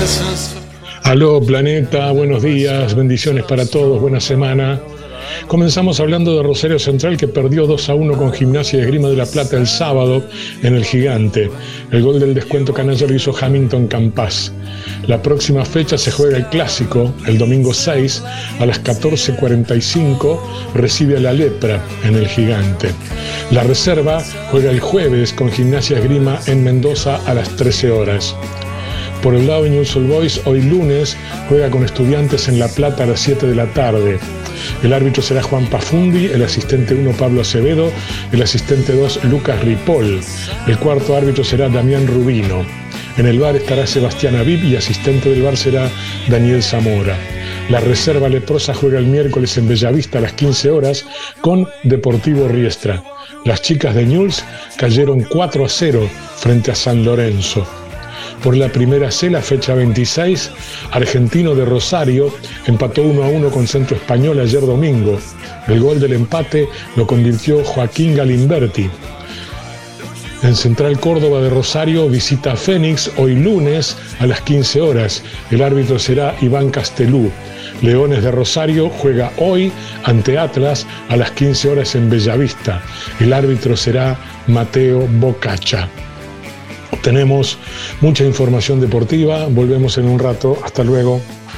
Aló Planeta, buenos días, bendiciones para todos, buena semana. Comenzamos hablando de Rosario Central, que perdió 2-1 con Gimnasia de Esgrima de La Plata el sábado en el Gigante. El gol del descuento canalla lo hizo Hamilton Campas. La próxima fecha se juega el Clásico, el domingo 6 a las 14:45 recibe a La Lepra en el Gigante. La Reserva juega el jueves con Gimnasia Esgrima en Mendoza a las 13 horas. Por el lado de Newell's Old Boys, hoy lunes juega con Estudiantes en La Plata a las 7 de la tarde. El árbitro será Juan Pafundi, el asistente 1 Pablo Acevedo, el asistente 2 Lucas Ripoll. El cuarto árbitro será Damián Rubino. En el bar estará Sebastián Aviv y asistente del bar será Daniel Zamora. La Reserva Leprosa juega el miércoles en Bellavista a las 15 horas con Deportivo Riestra. Las chicas de Newell's cayeron 4-0 frente a San Lorenzo. Por la primera C, la fecha 26, Argentino de Rosario empató 1-1 con Centro Español ayer domingo. El gol del empate lo convirtió Joaquín Galimberti. En Central Córdoba de Rosario visita a Fénix hoy lunes a las 15 horas. El árbitro será Iván Castelú. Leones de Rosario juega hoy ante Atlas a las 15 horas en Bellavista. El árbitro será Mateo Bocacha. Tenemos mucha información deportiva, volvemos en un rato, hasta luego.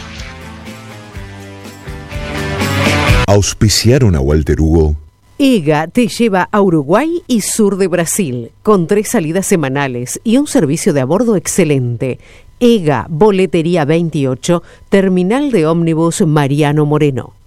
¿Auspiciaron a Walter Hugo? EGA te lleva a Uruguay y sur de Brasil, con 3 salidas semanales y un servicio de a bordo excelente. EGA, Boletería 28, Terminal de Ómnibus Mariano Moreno.